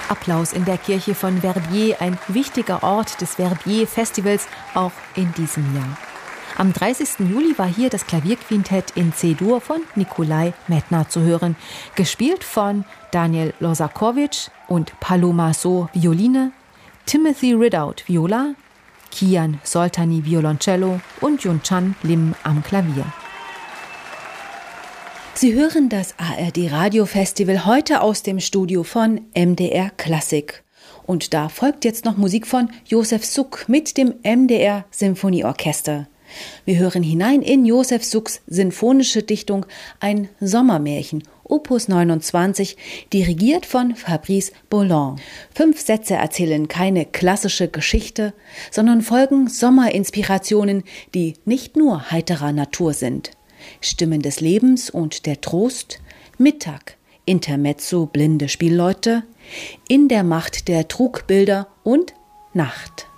Applaus in der Kirche von Verbier, ein wichtiger Ort des Verbier-Festivals, auch in diesem Jahr. Am 30. Juli war hier das Klavierquintett in C-Dur von Nikolai Medtner zu hören, gespielt von Daniel Losakovic und Paloma So Violine, Timothy Ridout Viola, Kian Soltani Violoncello und Yunchan Lim am Klavier. Sie hören das ARD Radio-Festival heute aus dem Studio von MDR Klassik. Und da folgt jetzt noch Musik von Josef Suk mit dem MDR Symphonieorchester. Wir hören hinein in Josef Suks sinfonische Dichtung Ein Sommermärchen, Opus 29, dirigiert von Fabrice Bolland. 5 Sätze erzählen keine klassische Geschichte, sondern folgen Sommerinspirationen, die nicht nur heiterer Natur sind. Stimmen des Lebens und der Trost, Mittag, Intermezzo, blinde Spielleute, in der Macht der Trugbilder und Nacht.